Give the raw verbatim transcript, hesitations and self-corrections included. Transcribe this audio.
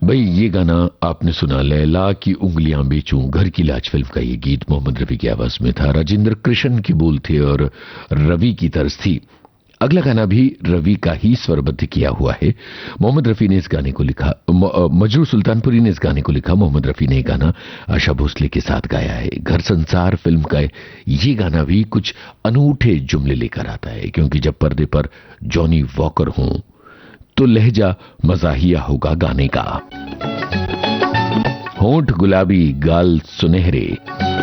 भाई ये गाना आपने सुना, लैला की उंगलियां बेचूं घर की लाज फिल्म का ये गीत मोहम्मद रफी की आवाज में था। राजेंद्र कृष्ण की बोल थे और रवि की तर्ज थी। अगला गाना भी रवि का ही स्वरबद्ध किया हुआ है। मोहम्मद रफी ने इस गाने को लिखा, मजरू सुल्तानपुरी ने इस गाने को लिखा। मोहम्मद रफी ने गाना आशा भोसले के साथ गाया है। घर संसार फिल्म का ये गाना भी कुछ अनूठे जुमले लेकर आता है, क्योंकि जब पर्दे पर जॉनी वॉकर हों तो लहजा मजाहिया होगा गाने का। होंठ गुलाबी गाल सुनहरे,